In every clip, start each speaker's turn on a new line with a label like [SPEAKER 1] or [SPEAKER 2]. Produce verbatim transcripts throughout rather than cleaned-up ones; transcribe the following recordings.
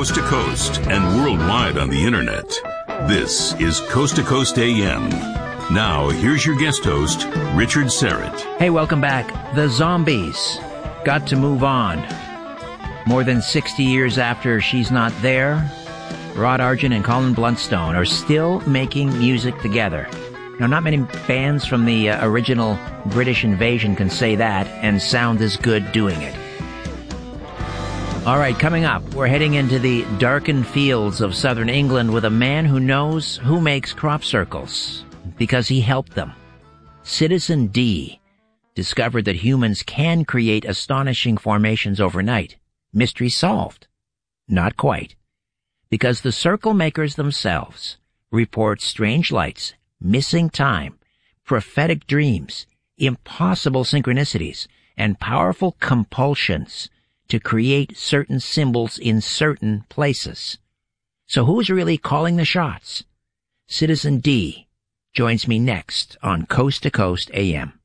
[SPEAKER 1] coast to coast and worldwide on the internet. This is Coast to Coast A M. Now, here's your guest host, Richard Syrett.
[SPEAKER 2] Hey, welcome back. The Zombies got to move on. More than sixty years after She's Not There, Rod Argent and Colin Blunstone are still making music together. Now, not many bands from the uh, original British invasion can say that and sound as good doing it. All right, coming up, we're heading into the darkened fields of southern England with a man who knows who makes crop circles because he helped them. Citizen D discovered that humans can create astonishing formations overnight. Mystery solved. Not quite. Because the circle makers themselves report strange lights, missing time, prophetic dreams, impossible synchronicities, and powerful compulsions to create certain symbols in certain places. So who's really calling the shots? Citizen D joins me next on Coast to Coast A M.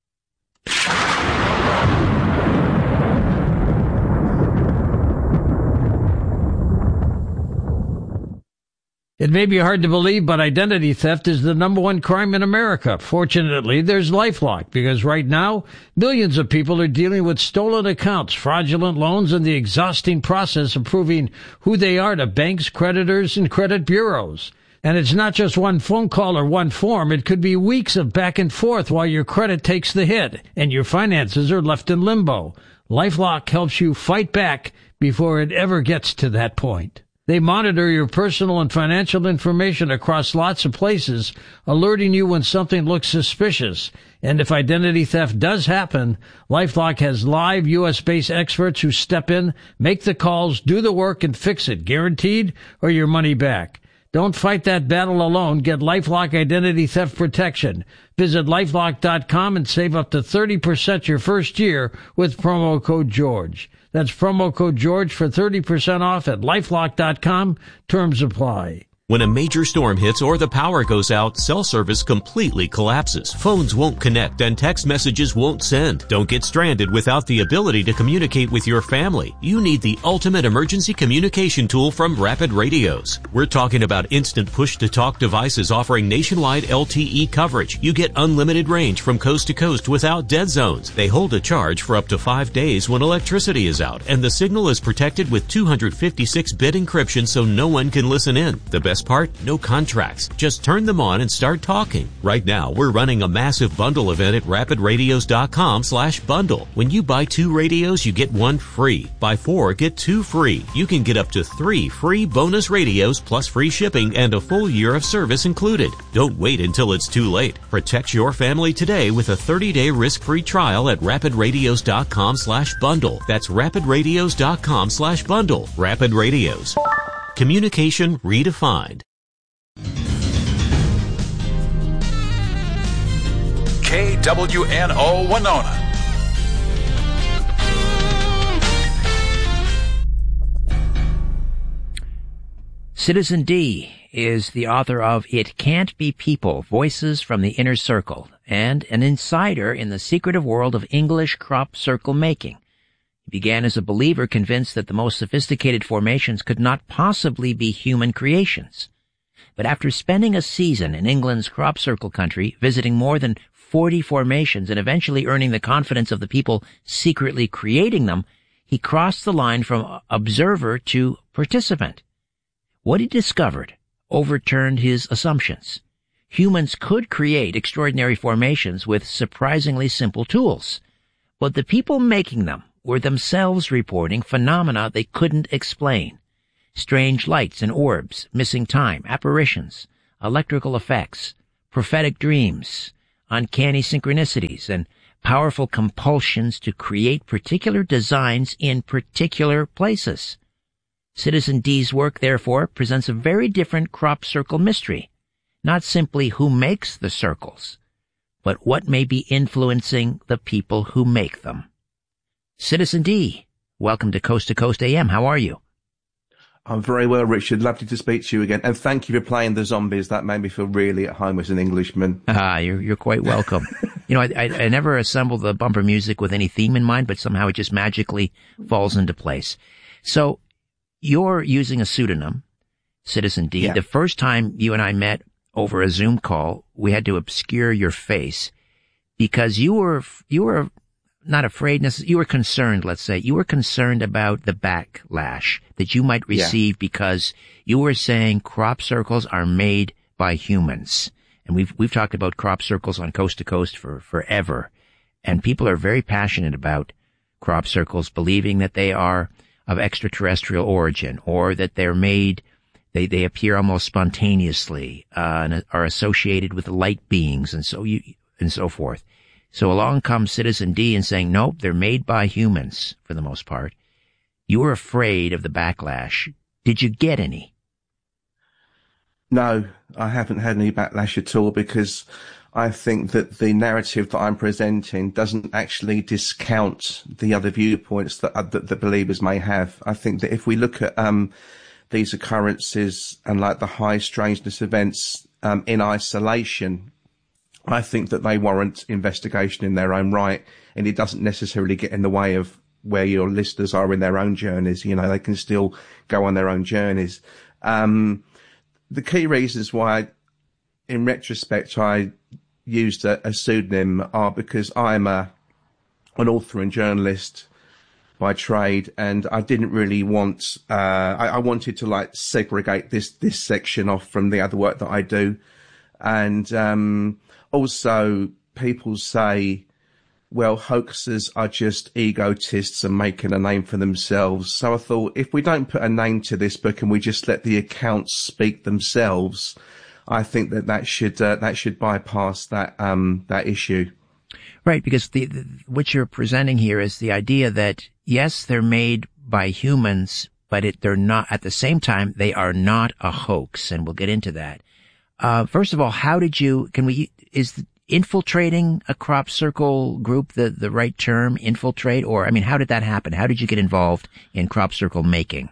[SPEAKER 3] It may be hard to believe, but identity theft is the number one crime in America. Fortunately, there's LifeLock, because right now, millions of people are dealing with stolen accounts, fraudulent loans, and the exhausting process of proving who they are to banks, creditors, and credit bureaus. And it's not just one phone call or one form. It could be weeks of back and forth while your credit takes the hit and your finances are left in limbo. LifeLock helps you fight back before it ever gets to that point. They monitor your personal and financial information across lots of places, alerting you when something looks suspicious. And if identity theft does happen, LifeLock has live U S-based experts who step in, make the calls, do the work, and fix it, guaranteed, or your money back. Don't fight that battle alone. Get LifeLock Identity Theft Protection. Visit LifeLock dot com and save up to thirty percent your first year with promo code George. That's promo code George for thirty percent off at LifeLock dot com. Terms apply.
[SPEAKER 4] When a major storm hits or the power goes out, cell service completely collapses. Phones won't connect and text messages won't send. Don't get stranded without the ability to communicate with your family. You need the ultimate emergency communication tool from Rapid Radios. We're talking about instant push-to-talk devices offering nationwide L T E coverage. You get unlimited range from coast to coast without dead zones. They hold a charge for up to five days when electricity is out, and the signal is protected with two fifty-six bit encryption so no one can listen in. The best part? No contracts. Just turn them on and start talking. Right now, we're running a massive bundle event at rapid radios dot com slash bundle. When you buy two radios, you get one free. Buy four, get two free. You can get up to three free bonus radios plus free shipping and a full year of service included. Don't wait until it's too late. Protect your family today with a thirty-day risk-free trial at rapid radios dot com slash bundle. That's rapid radios dot com slash bundle. Rapid Radios. Communication redefined.
[SPEAKER 5] K W N O Winona.
[SPEAKER 2] Citizen D is the author of It Can't Be People, Voices from the Inner Circle, and an insider in the secretive world of English crop circle making. He began as a believer convinced that the most sophisticated formations could not possibly be human creations. But after spending a season in England's crop circle country, visiting more than forty formations and eventually earning the confidence of the people secretly creating them, he crossed the line from observer to participant. What he discovered overturned his assumptions. Humans could create extraordinary formations with surprisingly simple tools, but the people making them were themselves reporting phenomena they couldn't explain. Strange lights and orbs, missing time, apparitions, electrical effects, prophetic dreams, uncanny synchronicities, and powerful compulsions to create particular designs in particular places. Citizen D's work, therefore, presents a very different crop circle mystery. Not simply who makes the circles, but what may be influencing the people who make them. Citizen D, welcome to Coast to Coast A M. How are you?
[SPEAKER 6] I'm very well, Richard. Lovely to speak to you again. And thank you for playing the Zombies. That made me feel really at home as an Englishman.
[SPEAKER 2] Ah, you're, you're quite welcome. You know, I, I, I never assemble the bumper music with any theme in mind, but somehow it just magically falls into place. So, you're using a pseudonym, Citizen D.
[SPEAKER 6] Yeah.
[SPEAKER 2] The first time you and I met over a Zoom call, we had to obscure your face because you were, you were not afraid, you were concerned, let's say. You were concerned about the backlash that you might receive yeah. because you were saying crop circles are made by humans. And we've, we've talked about crop circles on Coast to Coast for forever. And people are very passionate about crop circles, believing that they are of extraterrestrial origin or that they're made, they, they appear almost spontaneously, uh, and are associated with light beings and so you, and so forth. So along comes Citizen D and saying, nope, they're made by humans for the most part. You were afraid of the backlash. Did you get any?
[SPEAKER 6] No, I haven't had any backlash at all because I think that the narrative that I'm presenting doesn't actually discount the other viewpoints that, uh, that the believers may have. I think that if we look at um, these occurrences and like the high strangeness events um, in isolation, I think that they warrant investigation in their own right, and it doesn't necessarily get in the way of where your listeners are in their own journeys. You know, they can still go on their own journeys. Um, the key reasons why, in retrospect, I used a, a pseudonym are because I'm a, an author and journalist by trade, and I didn't really want, uh, I, I wanted to like segregate this, this section off from the other work that I do. And, um, also people say, well, hoaxers are just egotists and making a name for themselves. So I thought, if we don't put a name to this book and we just let the accounts speak themselves, I think that that should, uh, that should bypass that, um, that issue.
[SPEAKER 2] Right, because the, the what you're presenting here is the idea that, yes, they're made by humans, but it, they're not, at the same time, they are not a hoax, and we'll get into that. Uh, first of all, how did you, can we, is infiltrating a crop circle group the, the right term, infiltrate? Or, I mean, how did that happen? How did you get involved in crop circle making?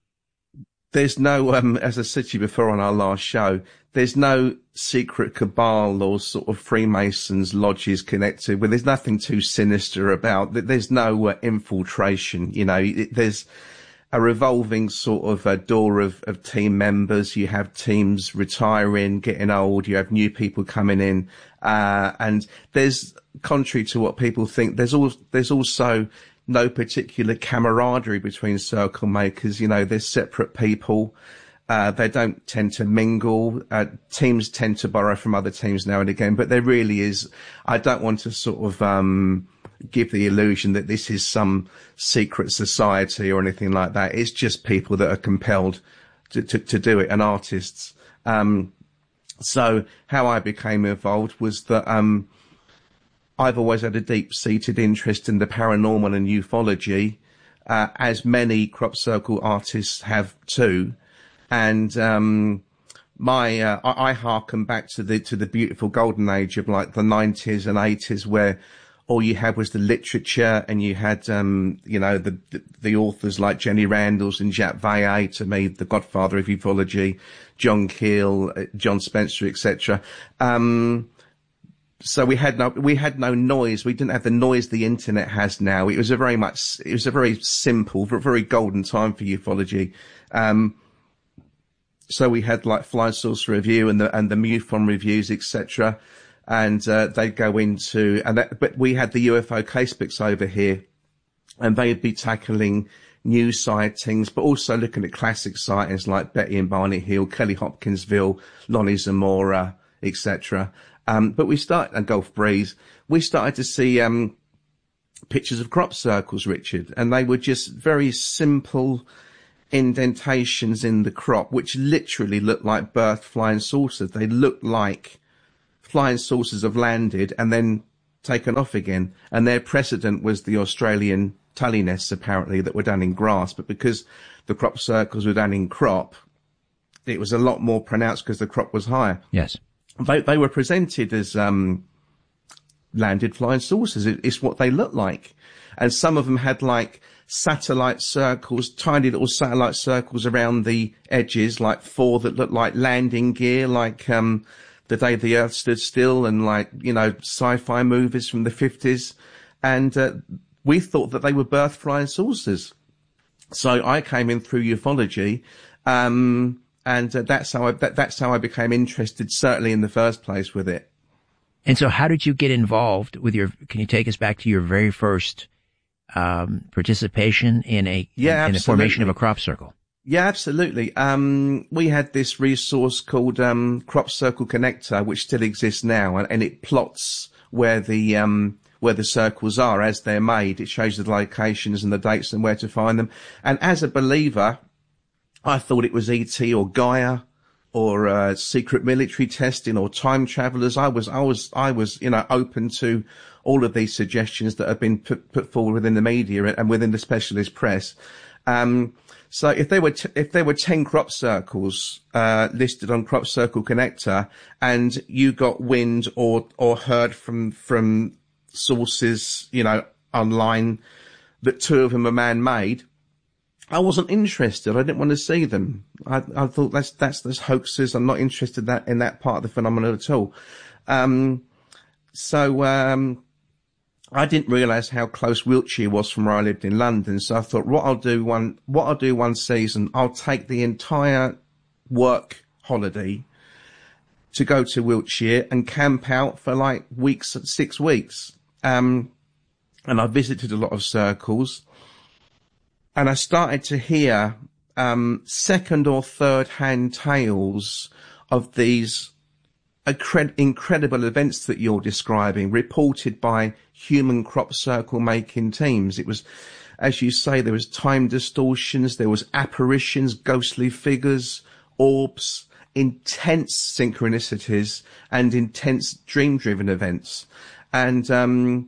[SPEAKER 6] There's no, um, as I said to you before on our last show, there's no secret cabal or sort of Freemasons lodges connected. Well, there's nothing too sinister about it. There's no uh, infiltration. You know, it, there's a revolving sort of a door of, of team members. You have teams retiring, getting old. You have new people coming in. Uh, and there's, contrary to what people think, there's all, there's also no particular camaraderie between circle makers. You know, they're separate people. Uh, they don't tend to mingle. Uh, teams tend to borrow from other teams now and again, but there really is, I don't want to sort of, um, give the illusion that this is some secret society or anything like that. It's just people that are compelled to, to, to do it, and artists. Um, so how I became involved was that, um, I've always had a deep-seated interest in the paranormal and ufology, uh, as many crop circle artists have too. And, um, my, uh, I, I hearken back to the, to the beautiful golden age of like the nineties and eighties where all you had was the literature, and you had, um, you know, the, the, the authors like Jenny Randalls and Jacques Vallée, to me, the godfather of ufology, John Keel, John Spencer, et cetera. Um, so we had no, we had no noise. We didn't have the noise the internet has now. It was a very much, it was a very simple, very golden time for ufology. Um, so we had like Flying Saucer Review and the, and the MUFON reviews, et cetera. And, uh, they'd go into, and that, but we had the U F O casebooks over here, and they'd be tackling new sightings, but also looking at classic sightings like Betty and Barney Hill, Kelly Hopkinsville, Lonnie Zamora, et cetera. Um, but we started, and Gulf Breeze, we started to see, um, pictures of crop circles, Richard, and they were just very simple indentations in the crop, which literally looked like birthed flying saucers. They looked like flying saucers have landed and then taken off again. And their precedent was the Australian tully nests, apparently, that were done in grass. But because the crop circles were done in crop, it was a lot more pronounced because the crop was higher.
[SPEAKER 2] Yes.
[SPEAKER 6] They, they were presented as um, landed flying saucers. It, it's what they looked like. And some of them had like satellite circles, tiny little satellite circles around the edges, like four that looked like landing gear, like um The Day the Earth Stood Still, and like, you know, sci-fi movies from the fifties. And uh, we thought that they were birth flying saucers. So I came in through ufology, um, and uh, that's how I, that, that's how I became interested, certainly in the first place, with it.
[SPEAKER 2] And so how did you get involved with your, can you take us back to your very first, um, participation in a,
[SPEAKER 6] yeah,
[SPEAKER 2] in, in the formation of a crop circle?
[SPEAKER 6] Yeah, absolutely. Um, we had this resource called, um, Crop Circle Connector, which still exists now, and, and it plots where the, um, where the circles are as they're made. It shows the locations and the dates and where to find them. And as a believer, I thought it was E T or Gaia or uh, secret military testing or time travelers. I was, I was, I was, you know, open to all of these suggestions that have been put, put forward within the media and within the specialist press. Um, so if there were, t- if there were ten crop circles, uh, listed on Crop Circle Connector, and you got wind or, or heard from, from sources, you know, online that two of them are man-made, I wasn't interested. I didn't want to see them. I, I thought that's, that's, that's hoaxes. I'm not interested that, in that part of the phenomenon at all. Um, so, um, I didn't realize how close Wiltshire was from where I lived in London. So I thought, what I'll do one, what I'll do one season, I'll take the entire work holiday to go to Wiltshire and camp out for like weeks, six weeks. Um, and I visited a lot of circles. And I started to hear, um, second or third hand tales of these incred- incredible events that you're describing, reported by human crop circle making teams. It was, as you say, there was time distortions, there was apparitions, ghostly figures, orbs, intense synchronicities and intense dream driven events. And, um,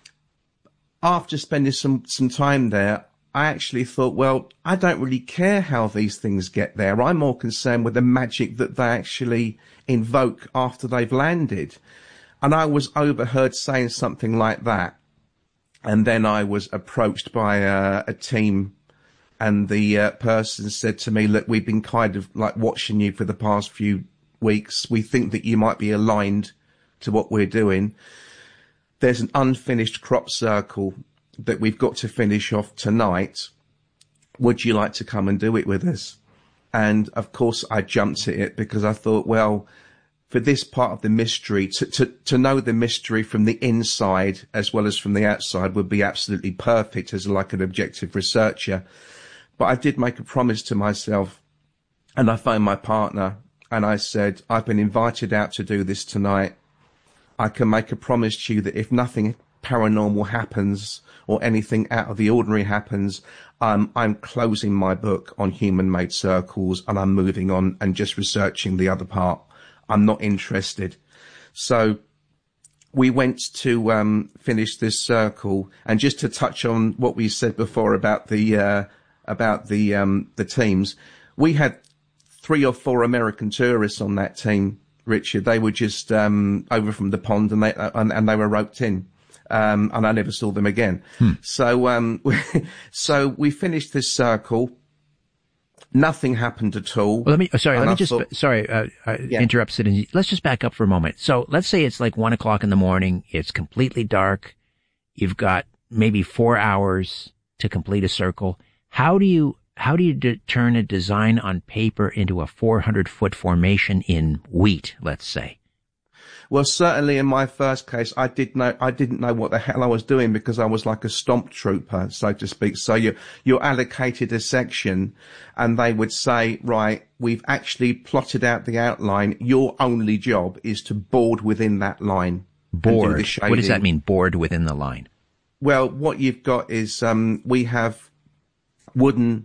[SPEAKER 6] after spending some, some time there, I actually thought, well, I don't really care how these things get there. I'm more concerned with the magic that they actually invoke after they've landed. And I was overheard saying something like that. And then I was approached by uh, a team, and the uh, person said to me, look, we've been kind of like watching you for the past few weeks. We think that you might be aligned to what we're doing. There's an unfinished crop circle that we've got to finish off tonight. Would you like to come and do it with us? And of course I jumped at it, because I thought, well, for this part of the mystery, to, to, to know the mystery from the inside as well as from the outside would be absolutely perfect as like an objective researcher. But I did make a promise to myself, and I phoned my partner and I said, I've been invited out to do this tonight. I can make a promise to you that if nothing paranormal happens or anything out of the ordinary happens, um, I'm closing my book on human-made circles and I'm moving on and just researching the other part. I'm not interested. So we went to um, finish this circle, and just to touch on what we said before about the uh, about the um, the teams, we had three or four American tourists on that team, Richard. They were just um, over from the pond, and they and, and they were roped in. Um, and I never saw them again. Hmm. So, um, so we finished this circle. Nothing happened at all.
[SPEAKER 2] Well, let me, sorry, let me just,
[SPEAKER 6] thought,
[SPEAKER 2] sorry, uh, uh
[SPEAKER 6] yeah.
[SPEAKER 2] interrupt, Sid. Let's just back up for a moment. So let's say it's like one o'clock in the morning. It's completely dark. You've got maybe four hours to complete a circle. How do you, how do you de- turn a design on paper into a four hundred foot formation in wheat, let's say?
[SPEAKER 6] Well, certainly in my first case, I did know, I didn't know what the hell I was doing, because I was like a stomp trooper, so to speak. So you, you're allocated a section, and they would say, right, we've actually plotted out the outline. Your only job is to board within that line.
[SPEAKER 2] Board? What does that mean, board within the line?
[SPEAKER 6] Well, what you've got is, um, we have wooden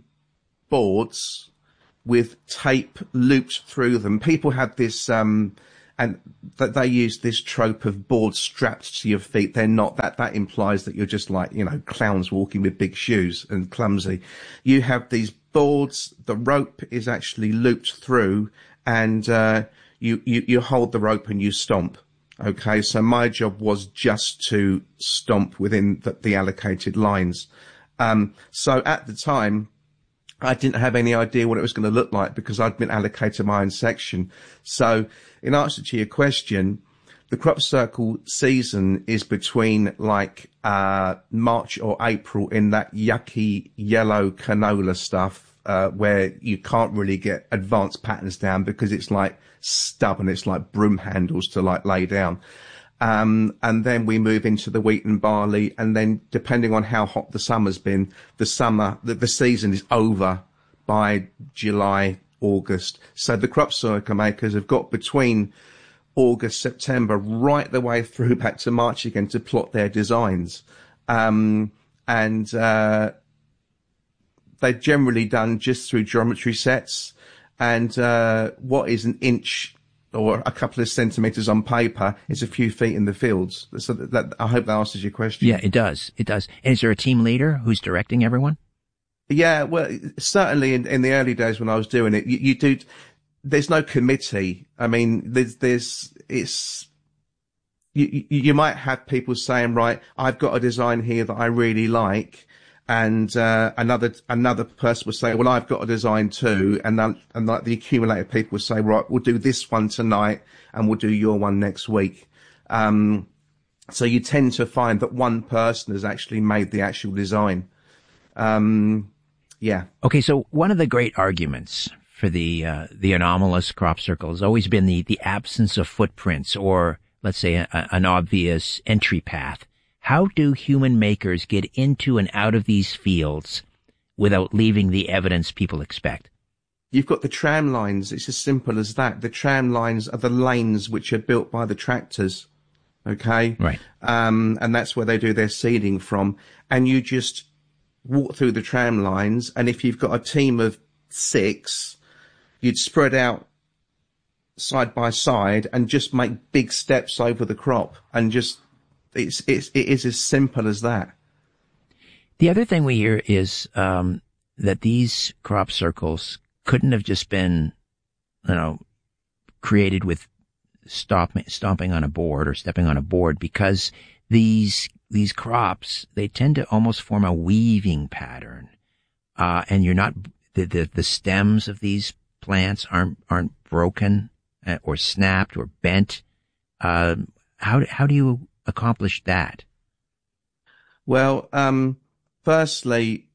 [SPEAKER 6] boards with tape looped through them. People have this, um, and that they use this trope of boards strapped to your feet. They're not. That, that implies that you're just like, you know, clowns walking with big shoes and clumsy. You have these boards. The rope is actually looped through, and, uh, you, you, you hold the rope and you stomp. Okay. So my job was just to stomp within the, the allocated lines. Um, so at the time, I didn't have any idea what it was going to look like, because I'd been allocated my own section. So in answer to your question, the crop circle season is between like uh March or April in that yucky yellow canola stuff, uh where you can't really get advanced patterns down because it's like stubborn, it's like broom handles to like lay down. Um and then we move into the wheat and barley, and then depending on how hot the summer's been, the summer the, the season is over by July, August. So the crop circle makers have got between August, September, right the way through back to March again to plot their designs. Um, and, uh, they're generally done just through geometry sets. And, uh, what is an inch or a couple of centimeters on paper is a few feet in the fields. So that, that I hope that answers your question.
[SPEAKER 2] Yeah, it does. It does. And is there a team leader who's directing everyone?
[SPEAKER 6] Yeah, well, certainly in, in the early days when I was doing it, you, you do, there's no committee. I mean, there's, there's, it's, you, you might have people saying, right, I've got a design here that I really like. And, uh, another, another person will say, well, I've got a design too. And then, and like the accumulated people will say, right, we'll do this one tonight and we'll do your one next week. Um, so you tend to find that one person has actually made the actual design. Um, yeah. Okay.
[SPEAKER 2] So one of the great arguments for the uh, the anomalous crop circle has always been the, the absence of footprints, or let's say a, an obvious entry path. How do human makers get into and out of these fields without leaving the evidence people expect?
[SPEAKER 6] You've got the tram lines. It's as simple as that. The tram lines are the lanes which are built by the tractors. Okay?
[SPEAKER 2] Right.
[SPEAKER 6] Um, and that's where they do their seeding from. And you just walk through the tram lines, and if you've got a team of six, you'd spread out side by side and just make big steps over the crop, and just it's it's it is as simple as that.
[SPEAKER 2] The other thing we hear is um that these crop circles couldn't have just been, you know, created with stop stomping on a board or stepping on a board, because these these crops, they tend to almost form a weaving pattern, uh and you're not the the, the stems of these plants aren't aren't broken or snapped or bent. Uh, how how do you accomplish that?
[SPEAKER 6] Well, um, firstly,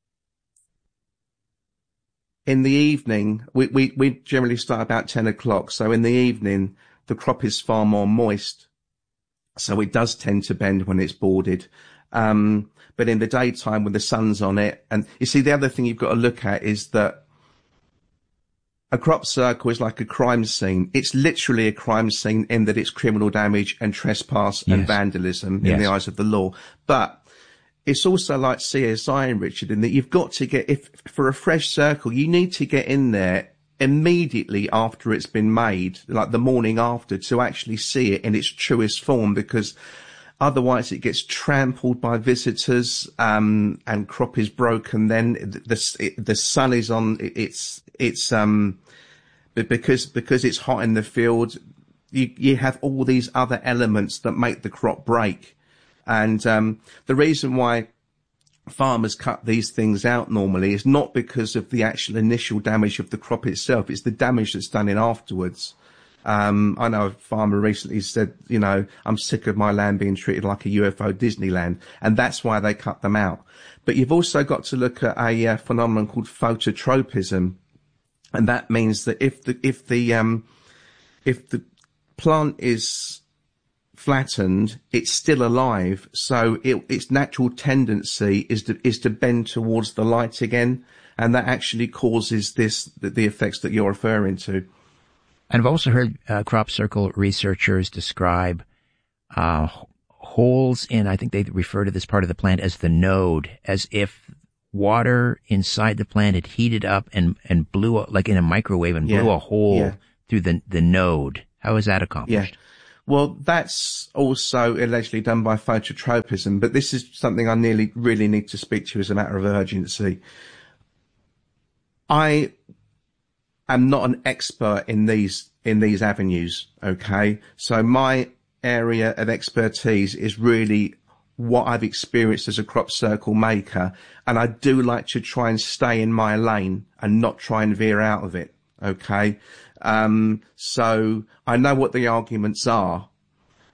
[SPEAKER 6] in the evening, we, we we generally start about ten o'clock. So in the evening, the crop is far more moist, so it does tend to bend when it's boarded. Um, but in the daytime, when the sun's on it, and you see, the other thing you've got to look at is that a crop circle is like a crime scene. It's literally a crime scene in that it's criminal damage and trespass and
[SPEAKER 2] yes.
[SPEAKER 6] vandalism
[SPEAKER 2] yes.
[SPEAKER 6] in the eyes of the law. But it's also like C S I, and Richard, in that you've got to get, if for a fresh circle, you need to get in there immediately after it's been made, like the morning after, to actually see it in its truest form, because otherwise it gets trampled by visitors, um, and crop is broken. Then the, it, the sun is on, it's, it's, um, but because, because it's hot in the field, you, you have all these other elements that make the crop break. And, um, the reason why farmers cut these things out normally is not because of the actual initial damage of the crop itself. It's the damage that's done in afterwards. Um, I know a farmer recently said, you know, I'm sick of my land being treated like a U F O Disneyland, and that's why they cut them out. But you've also got to look at a uh, phenomenon called phototropism, and that means that if the if the um, if the plant is flattened, it's still alive, so it, its natural tendency is to is to bend towards the light again, and that actually causes this the, the effects that you're referring to.
[SPEAKER 2] And I've also heard uh, crop circle researchers describe uh, holes in, I think they refer to this part of the plant as the node, as if water inside the plant had heated up and, and blew, a, like in a microwave, and
[SPEAKER 6] yeah.
[SPEAKER 2] blew a hole
[SPEAKER 6] yeah.
[SPEAKER 2] through the, the node. How is that accomplished?
[SPEAKER 6] Yeah. Well, that's also allegedly done by phototropism, but this is something I nearly really need to speak to you as a matter of urgency. I am not an expert in these, in these avenues. Okay. So my area of expertise is really what I've experienced as a crop circle maker. And I do like to try and stay in my lane and not try and veer out of it. Okay. Um, so I know what the arguments are.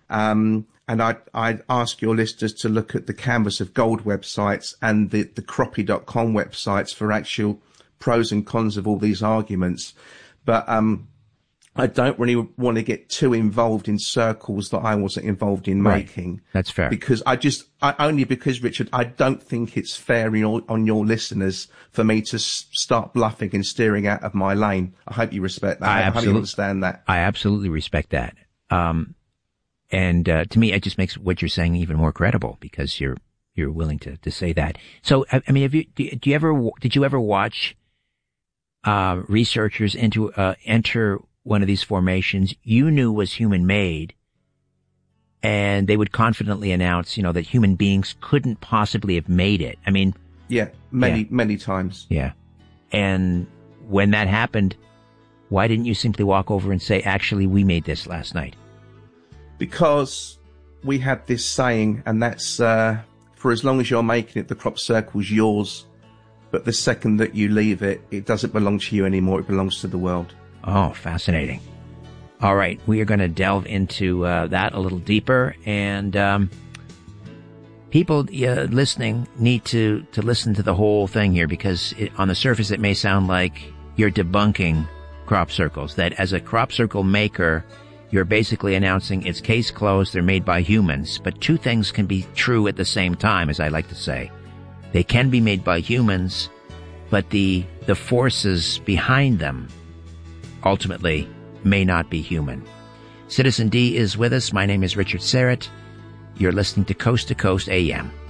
[SPEAKER 6] Um, and I I ask your listeners to look at the Canvas of Gold websites and the, the croppy dot com websites for actual pros and cons of all these arguments. But um, I don't really want to get too involved in circles that I wasn't involved in
[SPEAKER 2] Right.
[SPEAKER 6] making.
[SPEAKER 2] That's fair.
[SPEAKER 6] Because I just, I, only because, Richard, I don't think it's fair in all, on your listeners for me to s- start bluffing and steering out of my lane. I hope you respect that.
[SPEAKER 2] I
[SPEAKER 6] I, hope you
[SPEAKER 2] absolutely-
[SPEAKER 6] understand that.
[SPEAKER 2] I absolutely respect that. Um, and uh, to me, it just makes what you're saying even more credible because you're you're willing to, to say that. So, I, I mean, have you do, do you ever did you ever watch uh, researchers into uh, enter one of these formations you knew was human made, and they would confidently announce, you know, that human beings couldn't possibly have made it? I mean,
[SPEAKER 6] Yeah, many,
[SPEAKER 2] Yeah.
[SPEAKER 6] many times.
[SPEAKER 2] yeah. And when that happened, why didn't you simply walk over and say, "Actually, we made this last night"?
[SPEAKER 6] Because we had this saying, and that's, uh, for as long as you're making it, the crop circle's yours. But the second that you leave it, it doesn't belong to you anymore. It belongs to the world.
[SPEAKER 2] Oh, fascinating. All right, we are going to delve into uh, that a little deeper, and um, people uh, listening need to, to listen to the whole thing here because it, on the surface it may sound like you're debunking crop circles, that as a crop circle maker, you're basically announcing it's case closed, they're made by humans. But two things can be true at the same time, as I like to say. They can be made by humans, but the the forces behind them ultimately may not be human. Citizen D is with us. My name is Richard Serrett. You're listening to Coast to Coast A M.